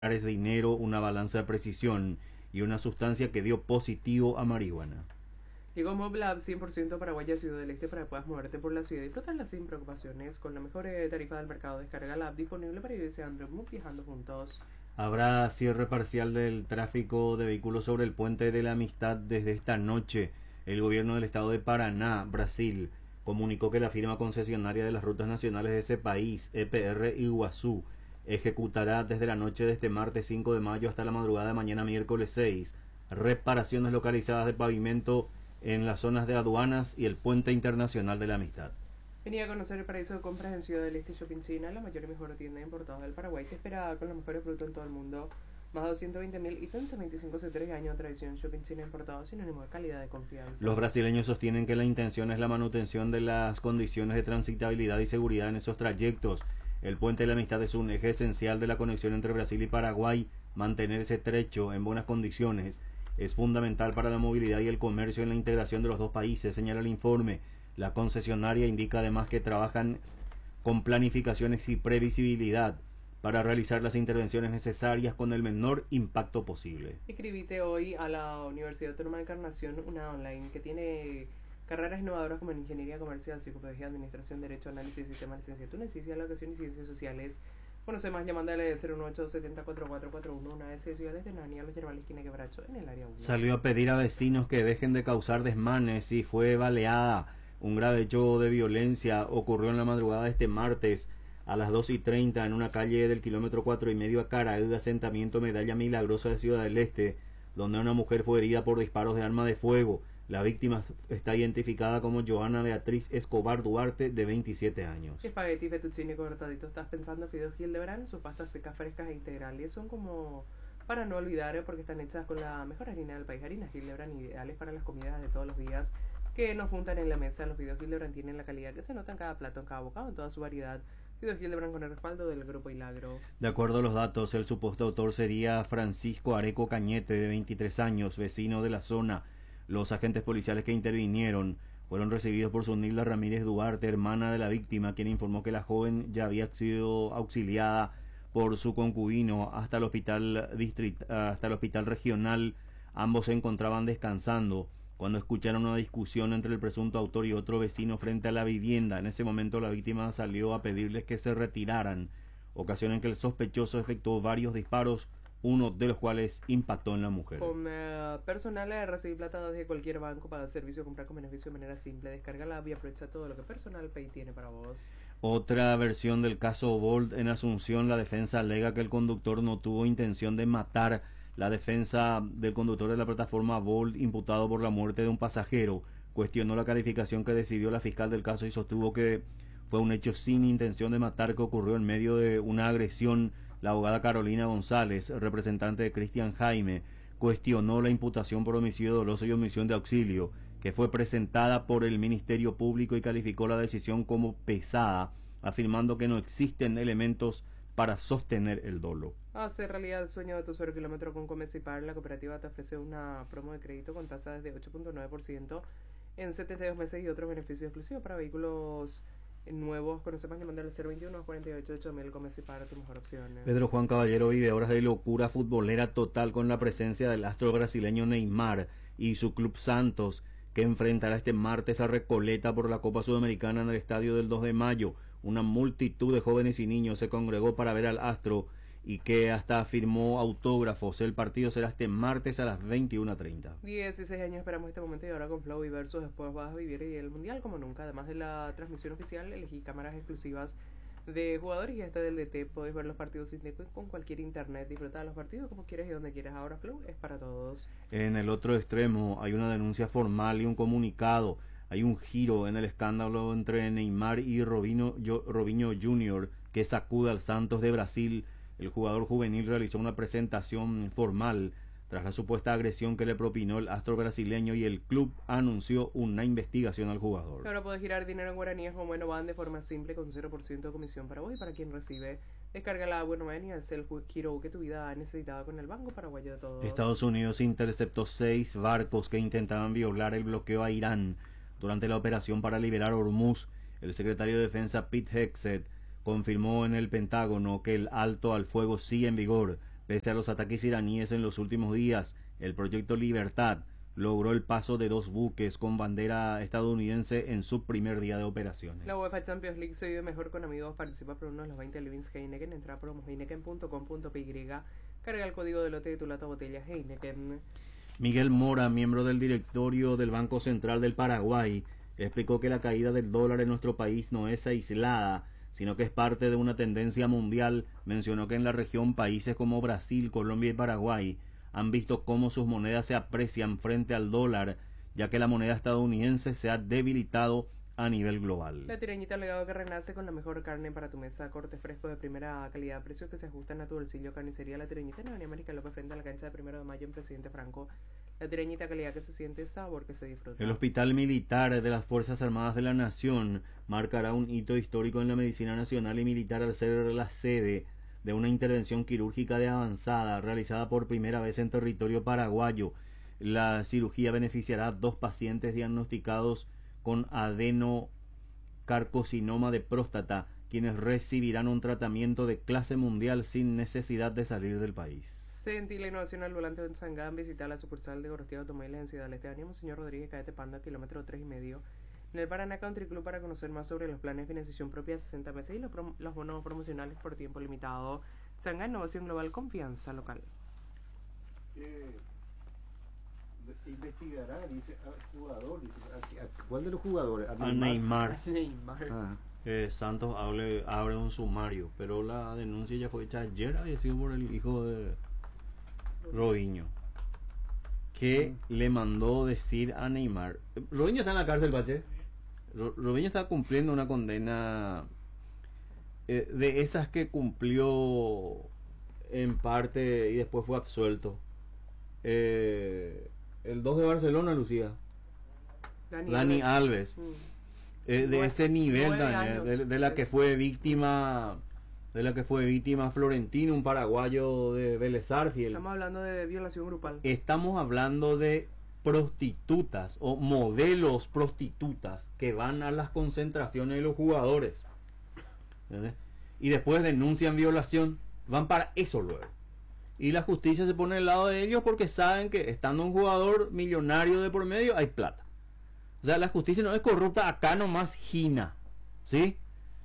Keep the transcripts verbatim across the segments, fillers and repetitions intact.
dólares de dinero, una balanza de precisión y una sustancia que dio positivo a marihuana. Llegó MobLab cien por ciento Paraguaya Ciudad del Este para que puedas moverte por la ciudad y disfrutarla sin preocupaciones. Con la mejor eh, tarifa del mercado, descarga la app disponible para iOS y Android Move viajando juntos. Habrá cierre parcial del tráfico de vehículos sobre el puente de la Amistad desde esta noche. El gobierno del estado de Paraná, Brasil, comunicó que la firma concesionaria de las rutas nacionales de ese país, E P R Iguazú, ejecutará desde la noche de este martes cinco de mayo hasta la madrugada de mañana miércoles seis reparaciones localizadas de pavimento en las zonas de aduanas y el puente internacional de la Amistad. Venía a conocer el paraíso de compras en Ciudad del Este Shopping China, la mayor y mejor tienda de importados del Paraguay. Te espera con los mejores productos en todo el mundo. Más de doscientos veinte mil ítems en veinticinco setores y años de tradición. Shopping China importado, sinónimo de calidad, de confianza. Los brasileños sostienen que la intención es la manutención de las condiciones de transitabilidad y seguridad en esos trayectos. El puente de la Amistad es un eje esencial de la conexión entre Brasil y Paraguay. Mantener ese trecho en buenas condiciones es fundamental para la movilidad y el comercio en la integración de los dos países, señala el informe. La concesionaria indica además que trabajan con planificaciones y previsibilidad para realizar las intervenciones necesarias con el menor impacto posible. Inscribite hoy a la Universidad Autónoma de Encarnación, una online que tiene carreras innovadoras como en Ingeniería Comercial, Psicopedagogía, Administración, Derecho, Análisis, Sistema, Licenciatura en Ciencias de la Educación y Ciencias Sociales. Conoce más llamándole cero uno ocho siete cero cuatro cuatro cuatro uno, una de ciudades de Nania, Los Yerbal, esquina Quebracho, en el área uno. Salió a pedir a vecinos que dejen de causar desmanes y fue baleada. Un grave hecho de violencia ocurrió en la madrugada de este martes a las dos y treinta en una calle del kilómetro cuatro y medio a Caraú, asentamiento Medalla Milagrosa de Ciudad del Este, donde una mujer fue herida por disparos de arma de fuego. La víctima está identificada como Joana Beatriz Escobar Duarte, de veintisiete años. Espagueti, fettuccine cortadito. ¿Estás pensando en fideos Hildebrand? Sus pastas secas, frescas e integrales son como para no olvidar, porque están hechas con la mejor harina del país. Harinas Hildebrand, ideales para las comidas de todos los días que nos juntan en la mesa. Los fideos Hildebrand tienen la calidad que se nota en cada plato, en cada bocado, en toda su variedad. Fideos Hildebrand con el respaldo del Grupo Hilagro. De acuerdo a los datos, el supuesto autor sería Francisco Areco Cañete, de veintitrés años, vecino de la zona. Los agentes policiales que intervinieron fueron recibidos por Sunilda Ramírez Duarte, hermana de la víctima, quien informó que la joven ya había sido auxiliada por su concubino hasta el hospital distrit hasta el hospital regional. Ambos se encontraban descansando cuando escucharon una discusión entre el presunto autor y otro vecino frente a la vivienda. En ese momento la víctima salió a pedirles que se retiraran, ocasión en que el sospechoso efectuó varios disparos, uno de los cuales impactó en la mujer. Con uh, personal a recibir plata desde cualquier banco para el servicio, comprar con beneficio de manera simple. Descarga la app y aprovecha todo lo que Personal Pay tiene para vos. Otra versión del caso Bolt en Asunción. La defensa alega que el conductor no tuvo intención de matar. La defensa del conductor de la plataforma Bolt, imputado por la muerte de un pasajero, cuestionó la calificación que decidió la fiscal del caso y sostuvo que fue un hecho sin intención de matar que ocurrió en medio de una agresión. La abogada Carolina González, representante de Cristian Jaime, cuestionó la imputación por homicidio doloso y omisión de auxilio que fue presentada por el Ministerio Público y calificó la decisión como pesada, afirmando que no existen elementos para sostener el dolo. Hace realidad el sueño de tu cero kilómetro con Comecipar. La cooperativa te ofrece una promo de crédito con tasa desde ocho punto nueve por ciento en setenta y dos meses y otros beneficios exclusivos para vehículos nuevos. Conoce más que mandar al cero veintiuno cuarenta y ocho ocho mil. Comecipar, tu mejor opción. Pedro Juan Caballero vive horas de locura futbolera total con la presencia del astro brasileño Neymar y su club Santos, que enfrentará este martes a Recoleta por la Copa Sudamericana en el estadio del dos de mayo. Una multitud de jóvenes y niños se congregó para ver al astro y que hasta firmó autógrafos. El partido será este martes a las veintiuna treinta. dieciséis años esperamos este momento y ahora con Flow y Versus después vas a vivir el Mundial como nunca. Además de la transmisión oficial, elegí cámaras exclusivas de jugadores y hasta del D T. Podés ver los partidos sin tiempo con cualquier internet. Disfrutar los partidos como quieres y donde quieras. Ahora Flow es para todos. En el otro extremo hay una denuncia formal y un comunicado. Hay un giro en el escándalo entre Neymar y Robinho, Robinho junior que sacude al Santos de Brasil. El jugador juvenil realizó una presentación formal tras la supuesta agresión que le propinó el astro brasileño y el club anunció una investigación al jugador. Ahora puedes girar dinero en guaraníes o bueno van de forma simple con cero por ciento de comisión para vos y para quien recibe. Descarga la Bueno Van y haz el giro que tu vida necesitaba con el Banco Paraguayo de Todos. Estados Unidos interceptó seis barcos que intentaban violar el bloqueo a Irán durante la operación para liberar Hormuz. El secretario de Defensa Pete Hegseth confirmó en el Pentágono que el alto al fuego sigue en vigor, Pese a los ataques iraníes en los últimos días, el proyecto Libertad logró el paso de dos buques con bandera estadounidense en su primer día de operaciones. La UEFA Champions League se vive mejor con amigos. Participa por uno de los veinte livings Heineken. Entra a promo heineken punto com punto p y. Carga el código de lote de tu lata botella Heineken. Miguel Mora, miembro del directorio del Banco Central del Paraguay, explicó que la caída del dólar en nuestro país no es aislada, sino que es parte de una tendencia mundial. Mencionó que en la región países como Brasil, Colombia y Paraguay han visto cómo sus monedas se aprecian frente al dólar, ya que la moneda estadounidense se ha debilitado a nivel global. La tirañita legado que renace con la mejor carne para tu mesa, corte fresco de primera calidad, precios que se ajustan a tu bolsillo. Carnicería La Tirañita en Avenida América López frente a la cancha de Primero de Mayo en Presidente Franco. La tirañita, calidad que se siente, sabor que se disfruta. El Hospital Militar de las Fuerzas Armadas de la Nación marcará un hito histórico en la medicina nacional y militar al ser la sede de una intervención quirúrgica de avanzada realizada por primera vez en territorio paraguayo. La cirugía beneficiará a dos pacientes diagnosticados con adenocarcinoma de próstata, quienes recibirán un tratamiento de clase mundial sin necesidad de salir del país. Sentí la innovación al volante de Sangán. Visita la sucursal de Gorostia Automóviles en Ciudad del Este. Ánimo, señor Rodríguez, Caete Panda, kilómetro tres y medio. En el Paraná Country Club para conocer más sobre los planes de financiación propia de sesenta meses y los, los bonos promocionales por tiempo limitado. Sangán, innovación global, confianza local. Eh, investigará, dice, al jugador, dice, ¿a cuál de los jugadores? A Neymar. Neymar. Ah. Eh, Santos abre, abre un sumario, pero la denuncia ya fue hecha ayer, había sido por el hijo de Robinho, que mm. le mandó decir a Neymar. Robinho está en la cárcel, Bache. Ro, Robinho está cumpliendo una condena eh, de esas que cumplió en parte y después fue absuelto. Eh, el dos de Barcelona, Lucía. Dani, Dani Alves. Alves. Mm. Eh, de nueve, ese nivel, Daniel, de, de la que fue víctima, de la que fue víctima Florentino, un paraguayo de Vélez Sarsfield. Estamos hablando de violación grupal. Estamos hablando de prostitutas o modelos prostitutas que van a las concentraciones de los jugadores, ¿entendés? Y después denuncian violación, van para eso luego. Y la justicia se pone al lado de ellos porque saben que estando un jugador millonario de por medio hay plata. O sea, la justicia no es corrupta, acá nomás gina, ¿sí?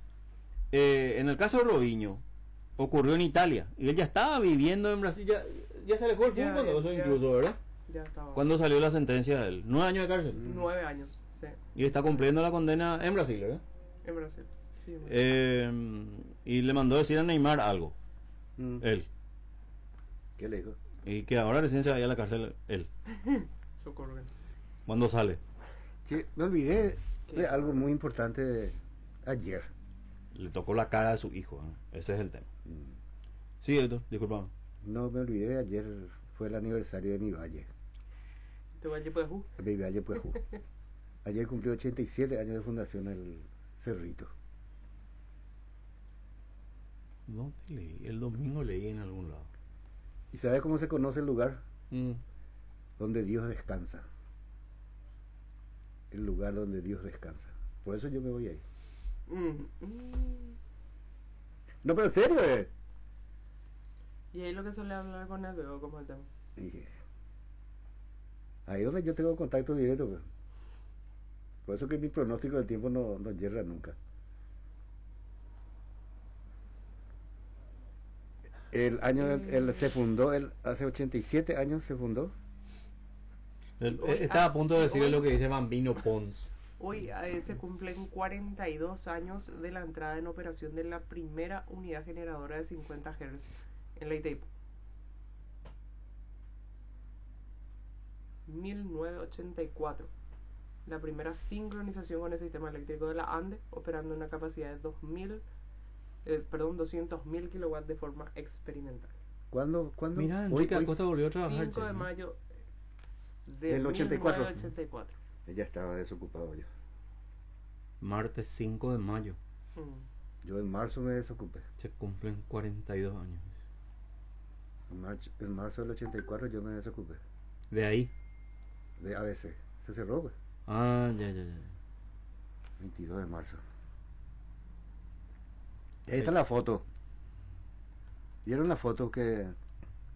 Eh, en el caso de Robinho, ocurrió en Italia, y él ya estaba viviendo en Brasil, ya, ya se alejó el fútbol, ya, eso ya, incluso, ¿verdad? Ya estaba. ¿Cuándo salió la sentencia de él? ¿Nueve años de cárcel? Nueve años, sí. Y está cumpliendo la condena en Brasil, ¿verdad? En Brasil, sí. En Brasil. Eh, y le mandó decir a Neymar algo, mm. él. ¿Qué le dijo? Y que ahora recién se vaya a la cárcel él. Socorro. ¿Cuándo sale? Que me olvidé de algo muy importante de ayer. Le tocó la cara de su hijo, ¿eh? Ese es el tema. Mm. Sí, Héctor, disculpame. No, me olvidé de ayer, fue el aniversario de mi valle. ¿Tu valle Puejú? Mi valle Puejú. Ayer cumplió ochenta y siete años de fundación el Cerrito. No te leí, el domingo leí en algún lado. ¿Y sabes cómo se conoce el lugar? Mm. Donde Dios descansa. El lugar donde Dios descansa. Por eso yo me voy ahí. Mm. Mm. No, pero en serio, eh. Y ahí lo que suele hablar con él, veo como el tema. Y ahí donde yo tengo contacto directo, pues. Por eso que mi pronóstico del tiempo no, no yerra nunca. El año, el, el, se fundó, el, hace ochenta y siete años se fundó. El, hoy, está a punto de decirle lo que dice Bambino Pons. Hoy eh, se cumplen cuarenta y dos años de la entrada en operación de la primera unidad generadora de cincuenta hertz en la Itaipu. mil novecientos ochenta y cuatro. La primera sincronización con el sistema eléctrico de la ANDE, operando una capacidad de dos mil, eh, perdón, doscientos mil kilowatts de forma experimental. ¿Cuándo? ¿Cuándo? Mira, Enrique hoy, Acosta volvió a trabajar. cinco de mayo del ochenta y cuatro. mil novecientos ochenta y cuatro. Ella estaba desocupado yo. Martes cinco de mayo. Mm. Yo en marzo me desocupé. Se cumplen cuarenta y dos años. En marzo, en marzo del ochenta y cuatro yo me desocupé. ¿De ahí? De A B C. Se cerró, pues. Ah, ya, ya, ya. veintidós de marzo. Ahí está la foto. ¿Vieron la foto que